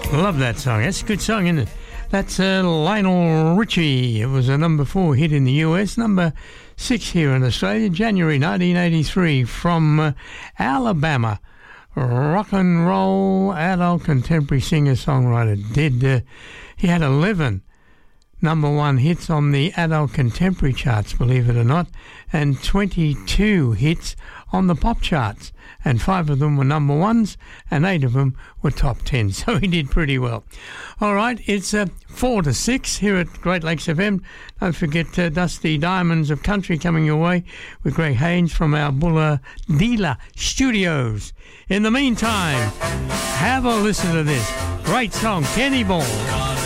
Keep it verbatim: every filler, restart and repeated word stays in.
Love that song. That's a good song, isn't it? That's uh, Lionel Richie. It was a number four hit in the U S, number six here in Australia, January nineteen eighty-three, from uh, Alabama. Rock and roll adult contemporary singer-songwriter. Did uh, he had eleven number one hits on the adult contemporary charts, believe it or not, and twenty-two hits on the pop charts, and five of them were number ones and eight of them were top ten, so he did pretty well. All right, it's uh, four to six here at Great Lakes F M. Don't forget uh, Dusty Diamonds of Country coming your way with Greg Haynes from our Bulla Dealer Studios. In the meantime, have a listen to this great song, Kenny Ball.